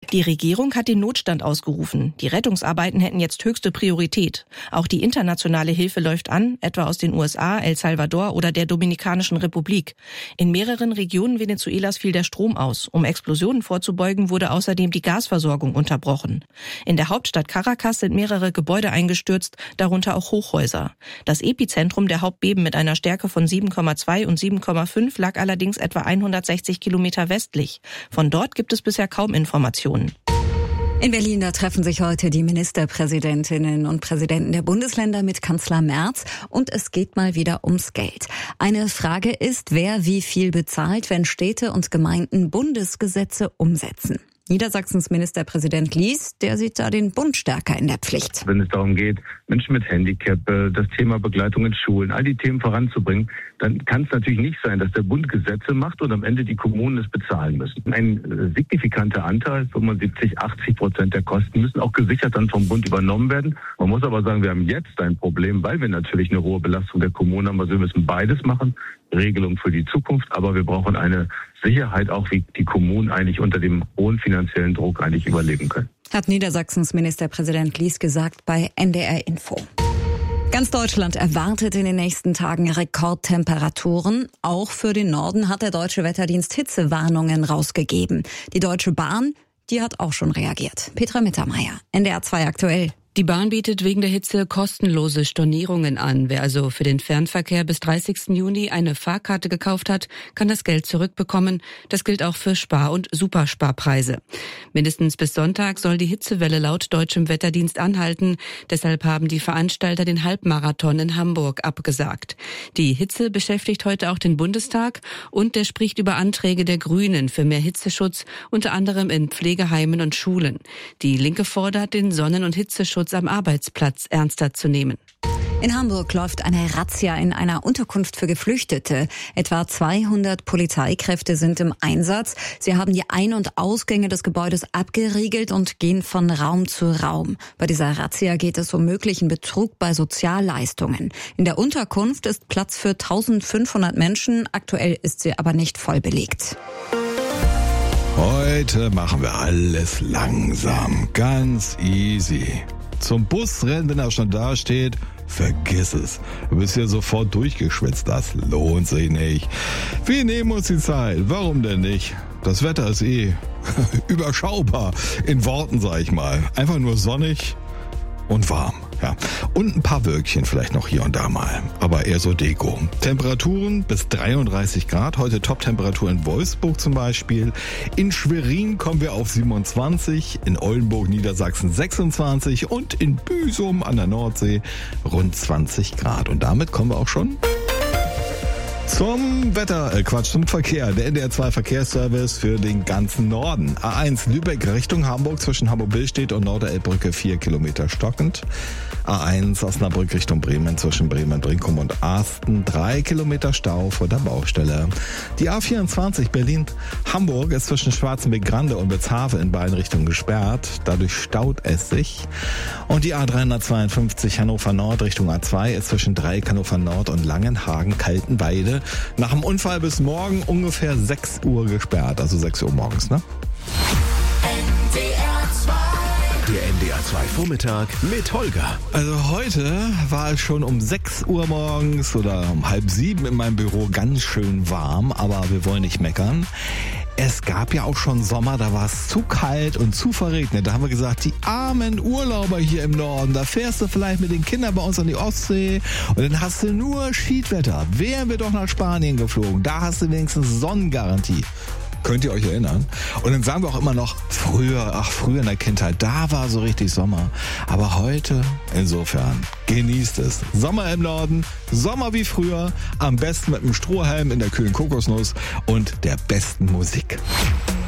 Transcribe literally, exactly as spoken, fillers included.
Die Regierung hat den Notstand ausgerufen. Die Rettungsarbeiten hätten jetzt höchste Priorität. Auch die internationale Hilfe läuft an, etwa aus den U S A, El Salvador oder der Dominikanischen Republik. In mehreren Regionen Venezuelas fiel der Strom aus. Um Explosionen vorzubeugen, wurde außerdem die Gasversorgung unterbrochen. In der Hauptstadt Caracas sind mehrere Gebäude eingestürzt, darunter auch Hochhäuser. Das Epizentrum der Hauptbeben mit einer Stärke von sieben Komma zwei und sieben Komma fünf lag allerdings etwa hundertsechzig Kilometer westlich. Von dort gibt es bisher kaum Informationen. In Berlin, da treffen sich heute die Ministerpräsidentinnen und Präsidenten der Bundesländer mit Kanzler Merz und es geht mal wieder ums Geld. Eine Frage ist, wer wie viel bezahlt, wenn Städte und Gemeinden Bundesgesetze umsetzen. Niedersachsens Ministerpräsident Lies, der sieht da den Bund stärker in der Pflicht. Wenn es darum geht, Menschen mit Handicap, das Thema Begleitung in Schulen, all die Themen voranzubringen, dann kann es natürlich nicht sein, dass der Bund Gesetze macht und am Ende die Kommunen es bezahlen müssen. Ein signifikanter Anteil, fünfundsiebzig, achtzig Prozent der Kosten, müssen auch gesichert dann vom Bund übernommen werden. Man muss aber sagen, wir haben jetzt ein Problem, weil wir natürlich eine hohe Belastung der Kommunen haben. Also wir müssen beides machen, Regelung für die Zukunft, aber wir brauchen eine Sicherheit auch, wie die Kommunen eigentlich unter dem hohen finanziellen Druck eigentlich überleben können. Hat Niedersachsens Ministerpräsident Lies gesagt bei N D R Info. Ganz Deutschland erwartet in den nächsten Tagen Rekordtemperaturen. Auch für den Norden hat der Deutsche Wetterdienst Hitzewarnungen rausgegeben. Die Deutsche Bahn, die hat auch schon reagiert. Petra Mittermeier, N D R zwei aktuell. Die Bahn bietet wegen der Hitze kostenlose Stornierungen an. Wer also für den Fernverkehr bis dreißigsten Juni eine Fahrkarte gekauft hat, kann das Geld zurückbekommen. Das gilt auch für Spar- und Supersparpreise. Mindestens bis Sonntag soll die Hitzewelle laut deutschem Wetterdienst anhalten. Deshalb haben die Veranstalter den Halbmarathon in Hamburg abgesagt. Die Hitze beschäftigt heute auch den Bundestag und der spricht über Anträge der Grünen für mehr Hitzeschutz, unter anderem in Pflegeheimen und Schulen. Die Linke fordert, den Sonnen- und Hitzeschutz am Arbeitsplatz ernster zu nehmen. In Hamburg läuft eine Razzia in einer Unterkunft für Geflüchtete. Etwa zweihundert Polizeikräfte sind im Einsatz. Sie haben die Ein- und Ausgänge des Gebäudes abgeriegelt und gehen von Raum zu Raum. Bei dieser Razzia geht es um möglichen Betrug bei Sozialleistungen. In der Unterkunft ist Platz für eintausendfünfhundert Menschen. Aktuell ist sie aber nicht voll belegt. Heute machen wir alles langsam, ganz easy. Zum Bus rennen, wenn er schon da steht, vergiss es. Du bist ja sofort durchgeschwitzt, das lohnt sich nicht. Wir nehmen uns die Zeit, warum denn nicht? Das Wetter ist eh überschaubar, in Worten sag ich mal. Einfach nur sonnig und warm. Ja. Und ein paar Wölkchen vielleicht noch hier und da mal, aber eher so Deko. Temperaturen bis dreiunddreißig Grad, heute Top-Temperatur in Wolfsburg zum Beispiel. In Schwerin kommen wir auf siebenundzwanzig, in Oldenburg, Niedersachsen sechsundzwanzig und in Büsum an der Nordsee rund zwanzig Grad. Und damit kommen wir auch schon zum Wetter, äh Quatsch, zum Verkehr. Der N D R zwei Verkehrsservice für den ganzen Norden. A eins Lübeck Richtung Hamburg zwischen Hamburg-Billstedt und Norderelbbrücke vier Kilometer stockend. A eins Osnabrück Richtung Bremen zwischen Bremen-Brinkum und Asten drei Kilometer Stau vor der Baustelle. Die A vierundzwanzig Berlin-Hamburg ist zwischen Schwarzenbeck-Grande und Witzhafe in beiden Richtungen gesperrt. Dadurch staut es sich. Und die A dreihundertzweiundfünfzig Hannover Nord Richtung A zwei ist zwischen Dreieck Hannover Nord und Langenhagen-Kaltenweide nach dem Unfall bis morgen ungefähr sechs Uhr gesperrt, also sechs Uhr morgens, ne? Der N D R zwei Vormittag mit Holger. Also heute war es schon um sechs Uhr morgens oder um halb sieben in meinem Büro ganz schön warm, aber wir wollen nicht meckern. Es gab ja auch schon Sommer, da war es zu kalt und zu verregnet. Da haben wir gesagt, die armen Urlauber hier im Norden, da fährst du vielleicht mit den Kindern bei uns an die Ostsee und dann hast du nur Schiedwetter. Wären wir doch nach Spanien geflogen, da hast du wenigstens Sonnengarantie. Könnt ihr euch erinnern? Und dann sagen wir auch immer noch, früher, ach früher in der Kindheit, da war so richtig Sommer. Aber heute, insofern, genießt es. Sommer im Norden, Sommer wie früher, am besten mit einem Strohhalm in der kühlen Kokosnuss und der besten Musik.